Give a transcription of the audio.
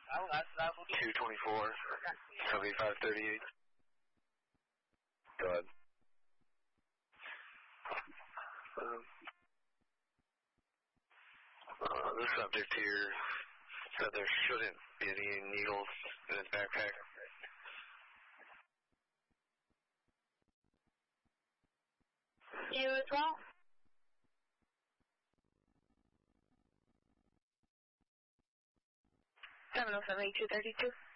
224, 7538. Go ahead. The subject here said there shouldn't be any needles in his backpack. You as well? 707-8232.